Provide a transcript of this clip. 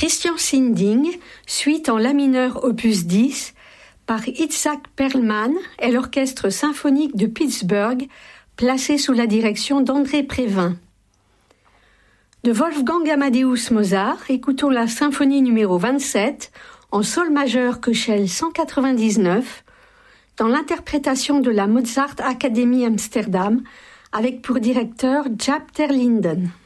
Christian Sinding, suite en la mineur opus 10, par Itzhak Perlman et l'Orchestre symphonique de Pittsburgh, placé sous la direction d'André Prévin. De Wolfgang Amadeus Mozart, écoutons la symphonie numéro 27, en sol majeur Köchel 199, dans l'interprétation de la Mozart Academy Amsterdam, avec pour directeur Jaap ter Linden.